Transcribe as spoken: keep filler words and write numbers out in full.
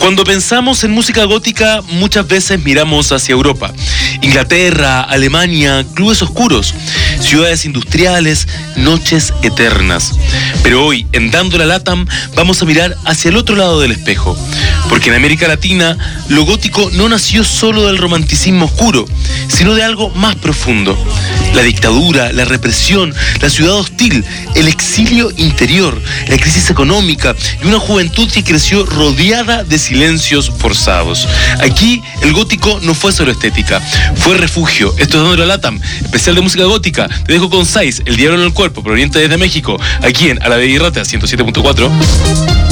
Cuando pensamos en música gótica, muchas veces miramos hacia Europa. Inglaterra, Alemania, clubes oscuros, ciudades industriales, noches eternas. Pero hoy, en Dando la Latam, vamos a mirar hacia el otro lado del espejo. Porque en América Latina, lo gótico no nació solo del romanticismo oscuro, sino de algo más profundo. La dictadura, la represión, la ciudad hostil, el exilio interior, la crisis económica y una juventud que creció rodeada de silencios forzados. Aquí el gótico no fue solo estética, fue refugio. Esto es Dando la Latam, especial de música gótica. Te dejo con Sais, El Diablo en el Cuerpo, proveniente desde México, aquí en A la Bella y Rata ciento siete punto cuatro.